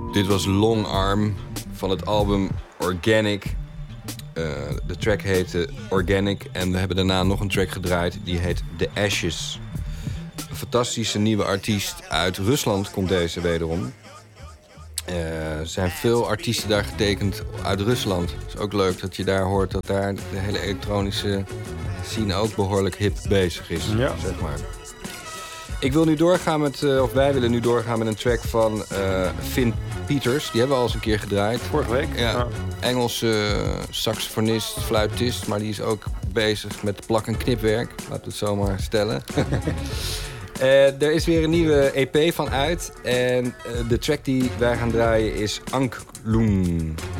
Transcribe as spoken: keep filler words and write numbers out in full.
Dit was Long Arm van het album Organic. Uh, de track heette Organic en we hebben daarna nog een track gedraaid. Die heet The Ashes. Een fantastische nieuwe artiest uit Rusland komt deze wederom. Uh, er zijn veel artiesten daar getekend uit Rusland. Het is ook leuk dat je daar hoort dat daar de hele elektronische scene ook behoorlijk hip bezig is. Ja. Zeg maar. Ik wil nu doorgaan met, uh, of wij willen nu doorgaan met een track van uh, Finn Peters. Die hebben we al eens een keer gedraaid. Vorige week? Ja, Ja. Engelse uh, saxofonist, fluitist, maar die is ook bezig met plak- en knipwerk. Laten we het zo maar stellen. uh, er is weer een nieuwe E P van uit. En uh, de track die wij gaan draaien is Anklung.